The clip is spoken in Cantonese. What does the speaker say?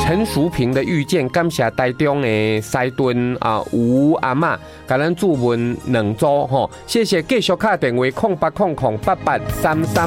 陈淑萍的遇见，感谢台中的西屯吴阿嬷，甲咱祝文2组吼，谢谢继续打电话08008833。